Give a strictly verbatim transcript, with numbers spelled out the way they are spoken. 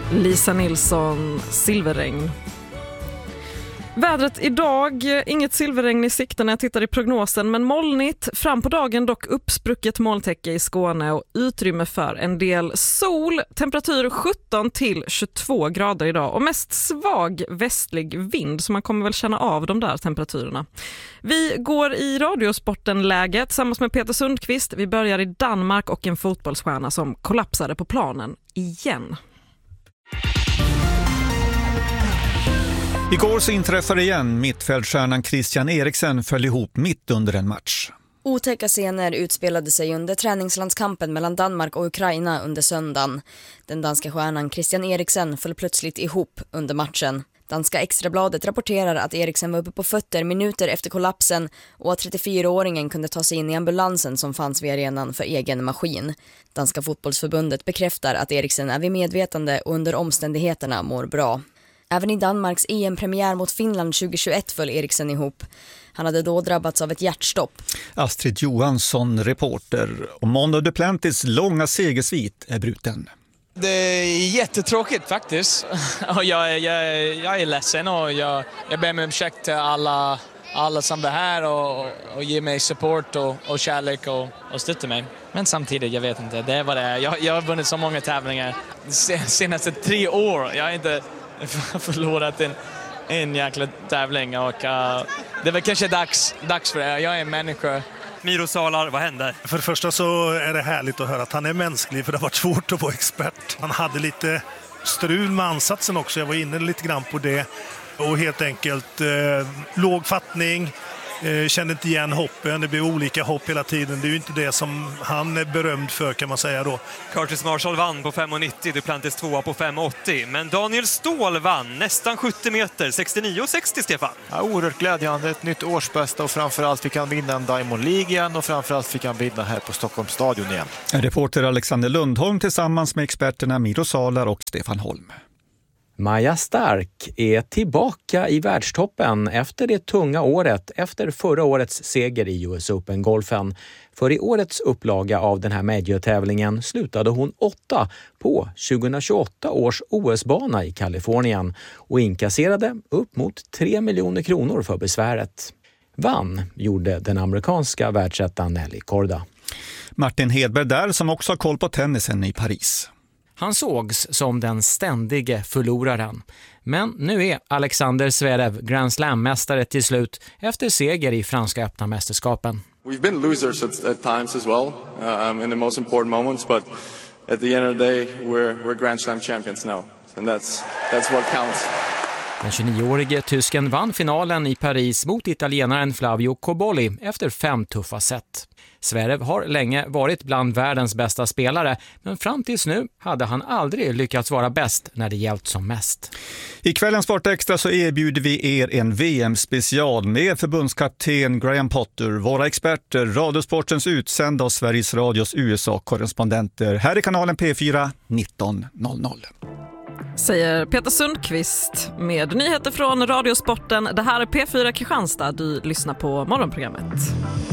Lisa Nilsson, silverregn. Vädret idag, inget silverregn i sikten när jag tittar i prognosen, men molnigt, fram på dagen dock uppsprucket molntäcke i Skåne och utrymme för en del sol, temperatur sjutton till tjugotvå grader idag och mest svag västlig vind, så man kommer väl känna av de där temperaturerna. Vi går i Radiosporten-läget tillsammans med Peter Sundqvist. Vi börjar i Danmark och en fotbollsstjärna som kollapsade på planen igen. Igår så inträffade igen mittfältstjärnan Christian Eriksen föll ihop mitt under en match. Otäcka scener utspelade sig under träningslandskampen mellan Danmark och Ukraina under söndagen. Den danska stjärnan Christian Eriksen föll plötsligt ihop under matchen. Danska Extrabladet rapporterar att Eriksen var uppe på fötter minuter efter kollapsen och att trettiofyraåringen kunde ta sig in i ambulansen som fanns vid arenan för egen maskin. Danska fotbollsförbundet bekräftar att Eriksen är vid medvetande och under omständigheterna mår bra. Även i Danmarks E M-premiär mot Finland tjugohundratjugoett föll Eriksen ihop. Han hade då drabbats av ett hjärtstopp. Astrid Johansson, reporter. Och Mondo Duplantis långa segersvit är bruten. Det är jättetråkigt faktiskt. Och jag, jag, jag är ledsen och jag, jag ber mig om ursäkt till alla, alla som är här och, och ger mig support och, och kärlek och, och stöttar mig. Men samtidigt, jag vet inte, det är vad det är. Jag, jag har vunnit så många tävlingar de senaste tre år. Jag har inte förlorat en, en jäkla tävling och uh, det var kanske dags, dags för det. Jag är en människa. Miro Salar, vad hände? För det första så är det härligt att höra att han är mänsklig, för det har varit svårt att vara expert. Han hade lite strul med ansatsen också, jag var inne lite grann på det. Och helt enkelt eh, låg fattning, eh, kände inte igen hoppen, det blev olika hopp hela tiden. Det är ju inte det som han är berömd för, kan man säga då. Curtis Marshall vann på fem nittio, Duplantis tvåa på fem åttio. Men Daniel Ståhl vann nästan sjuttio meter, sextionio sextio, Stefan. Ja, oerhört glädjande, ett nytt årsbästa och framförallt fick han vinna en Diamond League igen och framförallt fick han vinna här på Stockholms stadion igen. Reporter Alexander Lundholm tillsammans med experterna Miro Salar och Stefan Holm. Maja Stark är tillbaka i världstoppen efter det tunga året efter förra årets seger i U S Open-golfen. För i årets upplaga av den här major-tävlingen slutade hon åtta på tjugohundratjugoåtta års O S-bana i Kalifornien och inkasserade upp mot tre miljoner kronor för besväret. Vann gjorde den amerikanska världsettan Nelly Korda. Martin Hedberg där som också har koll på tennisen i Paris. Han sågs som den ständige förloraren. Men nu är Alexander Zverev Grand Slam-mästare till slut efter seger i franska öppna mästerskapen. We've been losers at, at times as well, um, in the most important moments, but at the end of the day we're, we're Grand Slam champions now. And that's, that's what counts. Den tjugonioårige tysken vann finalen i Paris mot italienaren Flavio Cobolli efter fem tuffa set. Zverev har länge varit bland världens bästa spelare, men fram tills nu hade han aldrig lyckats vara bäst när det gällt som mest. I kvällens Sport Extra så erbjuder vi er en V M-special med förbundskapten Graham Potter, våra experter, Radiosportens utsända och Sveriges Radios U S A-korrespondenter här i kanalen P fyra nitton noll noll. Säger Peter Sundqvist med nyheter från Radiosporten. Det här är P fyra Kristianstad. Du lyssnar på morgonprogrammet.